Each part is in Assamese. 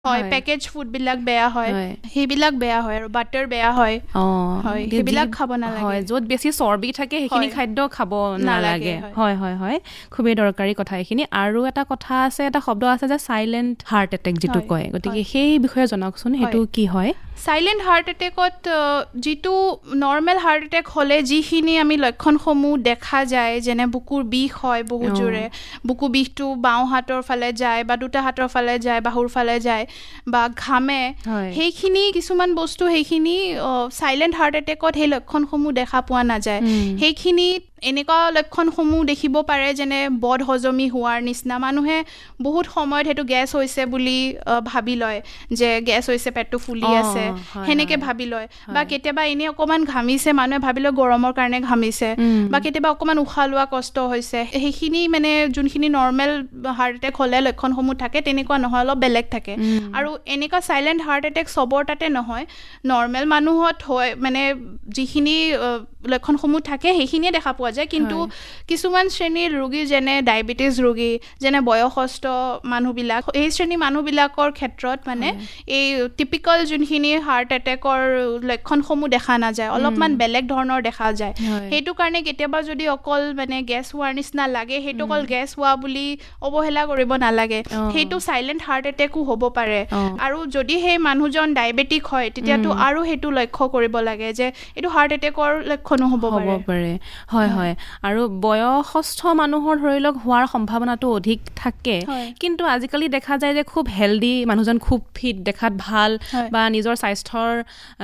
হয় পেকেজ ফুড বিলাক বেয়া হয় সেইবিলাক বেয়া হয় আৰু বাটাৰ বেয়া হয় হয় সেইবিলাক খাব নালাগে হয় য'ত বেছি চৰ্বি থাকে সেইখিনি খাদ্য খাব নালাগে হয় হয় হয় খুবেই দৰকাৰী কথা এইখিনি আৰু এটা কথা আছে এটা শব্দ আছে যে সাইলেন্ট হাৰ্ট এটেক যিটো কয় গতিকে সেই বিষয়ে জনাওকচোন সেইটো কি হয় সাইলেন্ট হাৰ্ট এটেকত যিটো নৰ্মেল হাৰ্ট এটেক হ'লে যিখিনি আমি লক্ষণসমূহ দেখা যায় যেনে বুকুৰ বিষ হয় বহুত জোৰে বুকু বিষটো বাওঁ হাতৰ ফালে যায় বা দুটা হাতৰ ফালে যায় বাহুৰ ফালে যায় বা ঘামে সেইখিনি কিছুমান বস্তু সেইখিনি সাইলেন্ট হাৰ্ট এটেকত সেই লক্ষণসমূহ দেখা পোৱা নাযায় সেইখিনি এনেকুৱা লক্ষণসমূহ দেখিব পাৰে যেনে বদ হজমি হোৱাৰ নিচিনা মানুহে বহুত সময়ত সেইটো গেছ হৈছে বুলি ভাবি লয় যে গেছ হৈছে পেটটো ফুলি আছে সেনেকে ভাবি লয় বা কেতিয়াবা এনে অকমান ঘামিছে মানুহে ভাবি লয় গৰমৰ কাৰণে ঘামিছে বা কেতিয়াবা অকমান উশাহ লোৱা কষ্ট হৈছে সেইখিনি মানে যোনখিনি নৰ্মেল হাৰ্ট এটেক হ'লে লক্ষণসমূহ থাকে তেনেকুৱা নহয় অলপ বেলেগ থাকে আৰু এনেকুৱা সাইলেন্ট হাৰ্ট এটেক চবৰ তাতে নহয় নৰ্মেল মানুহত হয় মানে যিখিনি লক্ষণসমূহ থাকে সেইখিনিয়ে দেখা পোৱা যায় কিন্তু কিছুমান শ্ৰেণীৰ ৰোগী যেনে ডায়েবেটিছ ৰোগী যেনে বয়সস্থ মানুহবিলাক এই শ্ৰেণীৰ মানুহবিলাকৰ ক্ষেত্ৰত মানে এই টিপিকেল যোনখিনি হাৰ্ট এটেকৰ লক্ষণসমূহ দেখা নাযায় অলপমান বেলেগ ধৰণৰ দেখা যায় সেইটো কাৰণে কেতিয়াবা যদি অকল মানে গেছ হোৱাৰ নিচিনা লাগে সেইটো অকল গেছ হোৱা বুলি অৱহেলা কৰিব নালাগে সেইটো সাইলেন্ট হাৰ্ট এটেকো হ'ব পাৰে আৰু যদি সেই মানুহজন ডায়েবেটিক হয় তেতিয়াতো আৰু সেইটো লক্ষ্য কৰিব লাগে যে এইটো হাৰ্ট এটেকৰ লক্ষণো হ'ব পাৰে হয় হয় আৰু বয়সস্থ মানুহৰ ধৰি লওক হোৱাৰ সম্ভাৱনাটো অধিক থাকে কিন্তু আজিকালি দেখা যায় যে খুব হেলদি মানুহজন খুব ফিট দেখাত ভাল বা নিজৰ স্বাস্থ্যৰ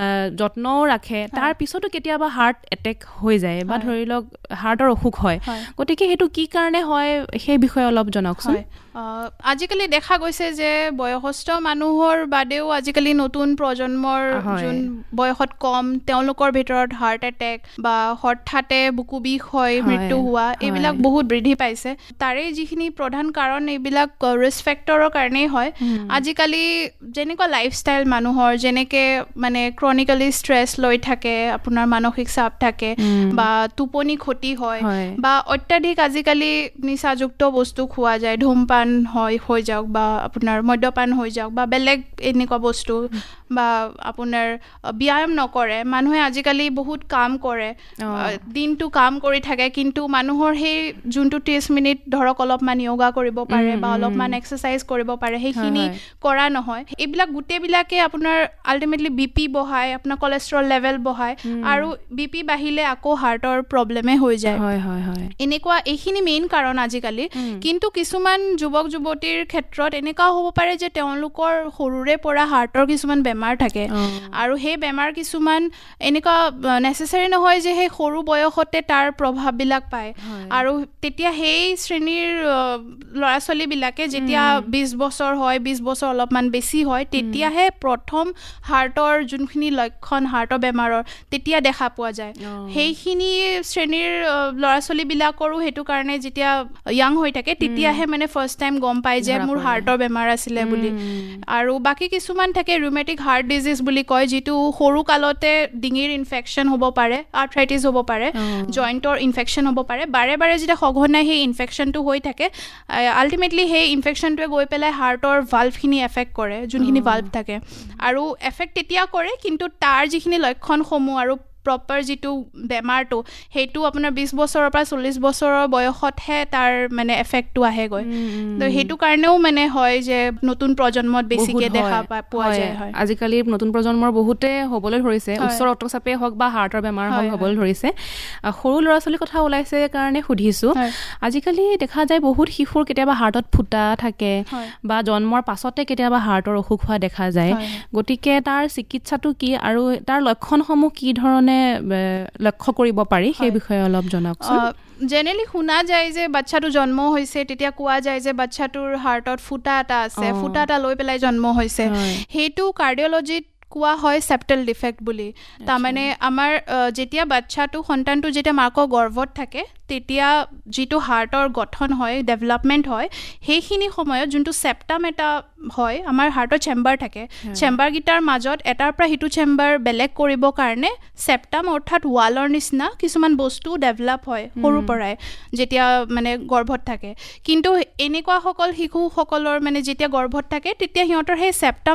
যত্নও ৰাখে তাৰ পিছতো কেতিয়াবা হাৰ্ট এটেক হৈ যায় বা ধৰি লওক হাৰ্টৰ অসুখ হয় গতিকে সেইটো কি কাৰণে হয় সেই বিষয়ে অলপ জনাওকচোন আজিকালি দেখা গৈছে যে বয়সস্থ মানুহৰ বাদেও আজিকালি নতুন প্ৰজন্মৰ যোন বয়সত কম তেওঁলোকৰ ভিতৰত হাৰ্ট এটেক বা হঠাতে বুকু বিষ হয় মৃত্যু হোৱা এইবিলাক বহুত বৃদ্ধি পাইছে তাৰে যিখিনি প্ৰধান কাৰণ এইবিলাক ৰিস্ক ফেক্টৰৰ কাৰণেই হয় আজিকালি যেনেকুৱা লাইফষ্টাইল মানুহৰ যেনেকে মানে ক্ৰনিকেলি ষ্ট্ৰেছ লৈ থাকে আপোনাৰ মানসিক চাপ থাকে বা টোপনি ক্ষতি হয় বা অত্যাধিক আজিকালি নিচাযুক্ত বস্তু খোৱা যায় ধূমপান হৈ যাওক বা আপোনাৰ মদ্যপান হৈ যাওক বা বেলেগ এনেকুৱা বস্তু বা আপোনাৰ ব্যায়াম নকৰে মানুহে আজিকালি বহুত কাম কৰে দিনটো কাম কৰি থাকে কিন্তু মানুহৰ সেই যোনটো 30 মিনিট ধৰক অলপমান য়োগা কৰিব পাৰে বা অলপমান এক্সাৰচাইজ কৰিব পাৰে সেইখিনি কৰা নহয় এইবিলাক গোটেইবিলাকে আপোনাৰ আল্টিমেটলি বিপি বঢ়ায় আপোনাৰ কলেষ্ট্ৰল লেভেল বঢ়ায় আৰু বিপি বাঢ়িলে আকৌ হাৰ্টৰ প্ৰব্লেমে হৈ যায় এনেকুৱা এইখিনি মেইন কাৰণ আজিকালি কিন্তু কিছুমান যুৱক যুৱতীৰ ক্ষেত্ৰত এনেকুৱা হ'ব পাৰে যে তেওঁলোকৰ সৰুৰে পৰা হাৰ্টৰ কিছুমান বেমাৰ থাকে আৰু সেই বেমাৰ কিছুমান এনেকুৱা নেচেচাৰী নহয় যে সেই সৰু বয়সতে তাৰ প্ৰভাৱবিলাক পায় আৰু তেতিয়া সেই শ্ৰেণীৰ ল'ৰা ছোৱালীবিলাকে যেতিয়া 20 বছৰ হয় 20 বছৰ অলপমান বেছি হয় তেতিয়াহে প্ৰথম হাৰ্টৰ যোনখিনি লক্ষণ হাৰ্টৰ বেমাৰৰ তেতিয়া দেখা পোৱা যায় সেইখিনি শ্ৰেণীৰ ল'ৰা ছোৱালীবিলাকৰো সেইটো কাৰণে যেতিয়া য়াং হৈ থাকে তেতিয়াহে মানে ফাৰ্ষ্ট টাইম গম পায় যে মোৰ হাৰ্টৰ বেমাৰ আছিলে বুলি আৰু বাকী কিছুমান থাকে ৰুমেটিক হাৰ্ট ডিজিজ বুলি কয় যিটো সৰু কালতে ডিঙিৰ ইনফেকশ্যন হ'ব পাৰে আৰ্থ্ৰাইটিছ হ'ব পাৰে জইণ্টৰ ইনফেকশ্যন হ'ব পাৰে বাৰে বাৰে যেতিয়া সঘনাই সেই ইনফেকশ্যনটো হৈ থাকে আল্টিমেটলি সেই ইনফেকশ্যনটোৱে গৈ পেলাই হাৰ্টৰ ভাল্ভখিনি এফেক্ট কৰে যোনখিনি ভাল্ভ থাকে আৰু এফেক্ট তেতিয়া কৰে কিন্তু তাৰ যিখিনি লক্ষণসমূহ আৰু প্ৰপাৰ যিটো বেমাৰটো সেইটো আপোনাৰ 20 বছৰৰ পৰা 40 বছৰৰ বয়সতহে তাৰ মানে এফেক্টটো আহেগৈ তো সেইটো কাৰণেও মানে হয় যে নতুন প্ৰজন্মত বেছিকৈ দেখা পোৱা যায় আজিকালি নতুন প্ৰজন্মৰ বহুতে হ'বলৈ ধৰিছে উচ্চ ৰক্তচাপে হওক বা হাৰ্টৰ বেমাৰ হওক হ'বলৈ ধৰিছে সৰু ল'ৰা ছোৱালীৰ কথা ওলাইছে কাৰণে সুধিছোঁ আজিকালি দেখা যায় বহুত শিশুৰ কেতিয়াবা হাৰ্টত ফুটা থাকে বা জন্মৰ পাছতে কেতিয়াবা হাৰ্টৰ অসুখ হোৱা দেখা যায় গতিকে তাৰ চিকিৎসাটো কি আৰু তাৰ লক্ষণসমূহ কি ধৰণে লক্ষ্য কৰিব পাৰি সেই বিষয়ে অলপ জনাওকচোন জেনেৰেলি শুনা যায় যে বাচ্চাটো জন্ম হৈছে তেতিয়া কোৱা যায় যে বাচ্চাটোৰ হাৰ্টত ফুটা এটা আছে ফুটা এটা লৈ পেলাই জন্ম হৈছে সেইটো কাৰ্ডিঅলজিত কোৱা হয় সেপ্টেল ডিফেক্ট বুলি তাৰমানে আমাৰ যেতিয়া বাচ্চাটো সন্তানটো যেতিয়া মাকৰ গৰ্ভত থাকে তেতিয়া যিটো হাৰ্টৰ গঠন হয় ডেভেলপমেণ্ট হয় সেইখিনি সময়ত যোনটো সেপ্টাম এটা হয় আমাৰ হাৰ্টৰ চেম্বাৰ থাকে চেম্বাৰকেইটাৰ মাজত এটাৰ পৰা সিটো চেম্বাৰ বেলেগ কৰিবৰ কাৰণে সেপ্টাম অৰ্থাৎ ৱালৰ নিচিনা কিছুমান বস্তু ডেভেলপ হয় সৰুৰ পৰাই যেতিয়া মানে গৰ্ভত থাকে কিন্তু এনেকুৱাসকল শিশুসকলৰ মানে যেতিয়া গৰ্ভত থাকে তেতিয়া সিহঁতৰ সেই সেপ্টাম